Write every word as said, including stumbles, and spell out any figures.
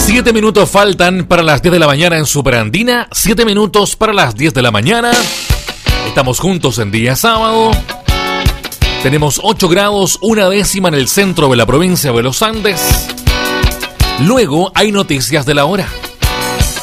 Siete minutos faltan para las diez de la mañana en Superandina. Siete minutos para las diez de la mañana. Estamos juntos en día sábado. Tenemos ocho grados, una décima en el centro de la provincia de los Andes. Luego hay noticias de la hora.